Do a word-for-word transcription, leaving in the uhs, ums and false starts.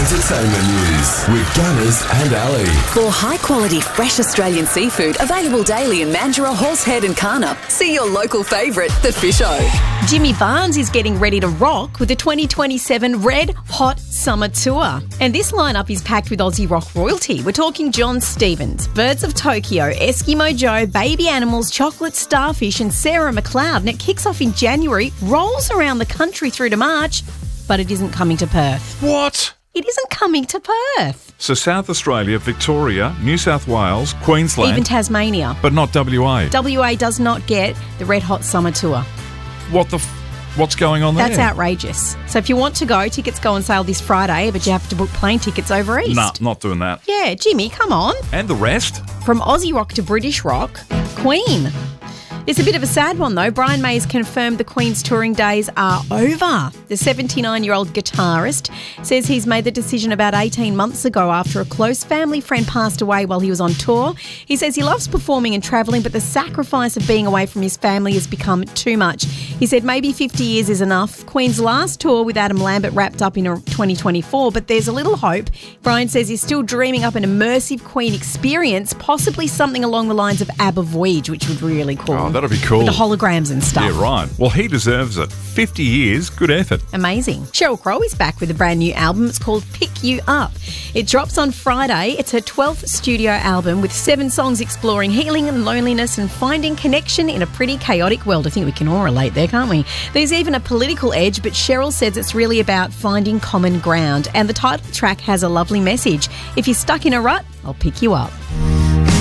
entertainment news with Gunners and Ali. For high-quality, fresh Australian seafood available daily in Mandurah, Horsehead and Karnup, see your local favourite, The Fish O. Jimmy Barnes is getting ready to rock with the twenty twenty-seven Red Hot Summer Tour. And this lineup is packed with Aussie rock royalty. We're talking John Stevens, Birds of Tokyo, Eskimo Joe, Baby Animals, Chocolate Starfish and Sarah McLeod. And it kicks off in January, rolls around the country through to March, but it isn't coming to Perth. What? It isn't coming to Perth. So South Australia, Victoria, New South Wales, Queensland... Even Tasmania. But not W A. W A does not get the Red Hot Summer Tour. What the... F what's going on there? That's outrageous. So if you want to go, tickets go on sale this Friday, but you have to book plane tickets over east. Nah, not doing that. Yeah, Jimmy, come on. And the rest? From Aussie rock to British rock, Queen. It's a bit of a sad one, though. Brian May has confirmed the Queen's touring days are over. The seventy-nine-year-old guitarist says he's made the decision about eighteen months ago after a close family friend passed away while he was on tour. He says he loves performing and travelling, but the sacrifice of being away from his family has become too much. He said maybe fifty years is enough. Queen's last tour with Adam Lambert wrapped up in twenty twenty-four, but there's a little hope. Brian says he's still dreaming up an immersive Queen experience, possibly something along the lines of ABBA Voyage, which would be really cool. Oh, that'd be cool. With the holograms and stuff. Yeah, right. Well, he deserves it. fifty years, good effort. Amazing. Sheryl Crow is back with a brand new album. It's called Pick You Up. It drops on Friday. It's her twelfth studio album with seven songs exploring healing and loneliness and finding connection in a pretty chaotic world. I think we can all relate there, can't we? There's even a political edge, but Sheryl says it's really about finding common ground. And the title track has a lovely message. If you're stuck in a rut, I'll pick you up.